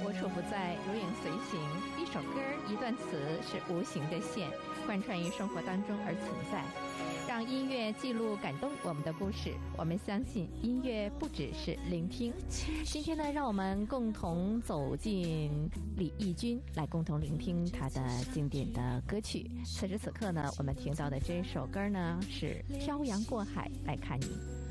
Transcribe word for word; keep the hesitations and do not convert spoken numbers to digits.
无处不在，如影随形。一首歌，一段词，是无形的线，贯穿于生活当中而存在。让音乐记录感动我们的故事，我们相信音乐不只是聆听。今天呢，让我们共同走进李翊君，来共同聆听他的经典的歌曲。此时此刻呢，我们听到的这首歌呢是《漂洋过海来看你》。